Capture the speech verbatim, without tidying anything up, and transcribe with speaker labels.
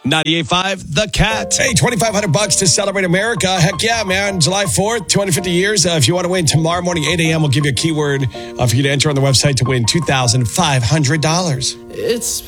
Speaker 1: ninety-eight point five The Cat.
Speaker 2: Hey, twenty-five hundred bucks to celebrate America. Heck yeah, man. July fourth, two hundred fifty years. Uh, if you want to win tomorrow morning, eight a.m., we'll give you a keyword uh, for you to enter on the website to win two thousand five hundred dollars.
Speaker 3: It's